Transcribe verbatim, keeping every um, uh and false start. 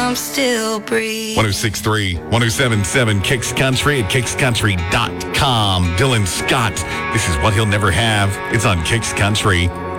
I'm still breathing. one oh six point three, one oh seven point seven Kicks Country at kicks country dot com. Dylan Scott, this is what he'll never have. It's on Kicks Country.